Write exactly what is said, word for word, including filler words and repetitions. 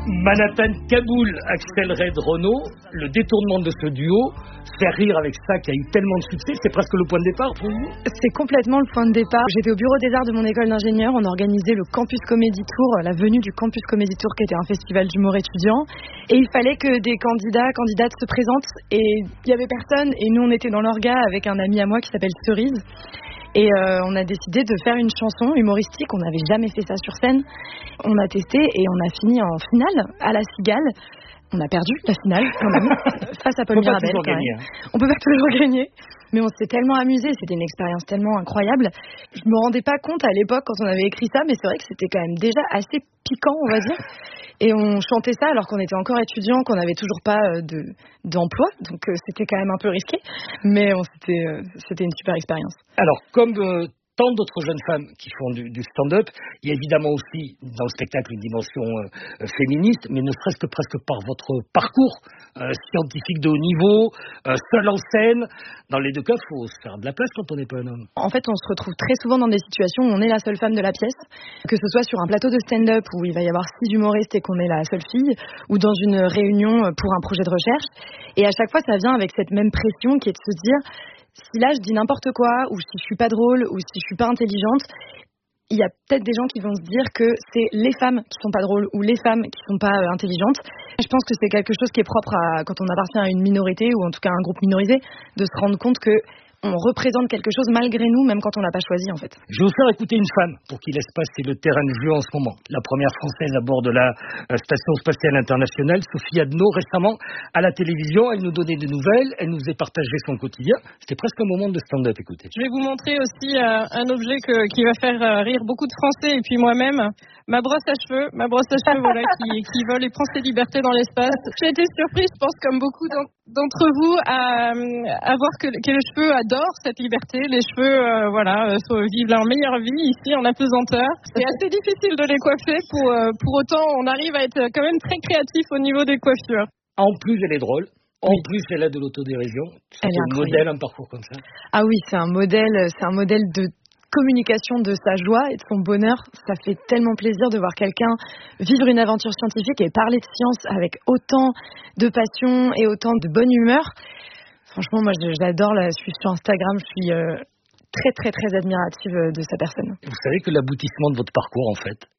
Manhattan Kaboul, Axel Red Renault, le détournement de ce duo, faire rire avec ça qui a eu tellement de succès, c'est presque le point de départ pour vous? C'est complètement le point de départ. J'étais au bureau des arts de mon école d'ingénieur, on organisait le Campus Comedy Tour, la venue du Campus Comedy Tour qui était un festival d'humour étudiant, et il fallait que des candidats, candidates se présentent, et il y avait personne, et nous on était dans l'orga avec un ami à moi qui s'appelle Cerise. Et euh, on a décidé de faire une chanson humoristique. On n'avait jamais fait ça sur scène. On a testé et on a fini en finale à la Cigale. On a perdu la finale quand même, face à Paul Mirabel. On peut pas toujours gagner. Hein. On peut pas toujours gagner. Mais on s'est tellement amusé, c'était une expérience tellement incroyable. Je me rendais pas compte à l'époque quand on avait écrit ça, mais c'est vrai que c'était quand même déjà assez piquant, on va dire. Et on chantait ça alors qu'on était encore étudiants, qu'on n'avait toujours pas de, d'emploi, donc euh, c'était quand même un peu risqué. Mais on, c'était, euh, c'était une super expérience. Alors, comme euh, tant d'autres jeunes femmes qui font du, du stand-up, il y a évidemment aussi dans le spectacle une dimension euh, féministe, mais ne serait-ce que presque par votre parcours euh, scientifique de haut niveau, euh, seul en scène. Dans les deux cas, il faut se faire de la place quand on n'est pas un homme. En fait, on se retrouve très souvent dans des situations où on est la seule femme de la pièce, que ce soit sur un plateau de stand-up où il va y avoir six humoristes et qu'on est la seule fille, ou dans une réunion pour un projet de recherche. Et à chaque fois, ça vient avec cette même pression qui est de se dire, si là je dis n'importe quoi, ou si je suis pas drôle, ou si je suis pas intelligente, il y a peut-être des gens qui vont se dire que c'est les femmes qui sont pas drôles ou les femmes qui sont pas euh, intelligentes. Je pense que c'est quelque chose qui est propre à quand on appartient à une minorité ou en tout cas à un groupe minorisé, de se rendre compte que on représente quelque chose malgré nous, même quand on n'a pas choisi en fait. Je vais vous faire écouter une femme pour qui l'espace est le terrain de jeu en ce moment. La première française à bord de la euh, Station Spatiale Internationale, Sophie Adno, récemment à la télévision, elle nous donnait des nouvelles, elle nous a partagé son quotidien. C'était presque un moment de stand-up, écoutez. Je vais vous montrer aussi euh, un objet que, qui va faire euh, rire beaucoup de Français et puis moi-même. Ma brosse à cheveux, ma brosse à cheveux voilà, qui, qui vole et prend ses libertés dans l'espace. J'ai été surprise, je pense, comme beaucoup d'entre vous, à, à voir que, que les cheveux adorent cette liberté. Les cheveux, euh, voilà, euh, vivent leur meilleure vie ici en apesanteur. C'est assez difficile de les coiffer. Pour, euh, pour autant, on arrive à être quand même très créatif au niveau des coiffures. En plus, elle est drôle. En oui. plus, elle a de l'autodérision. C'est un modèle, un parcours comme ça. Ah oui, c'est un modèle, c'est un modèle de communication de sa joie et de son bonheur. Ça fait tellement plaisir de voir quelqu'un vivre une aventure scientifique et parler de science avec autant de passion et autant de bonne humeur. Franchement, moi, j'adore la suivre sur Instagram. Je suis euh, très, très, très admirative de sa personne. Vous savez que l'aboutissement de votre parcours, en fait,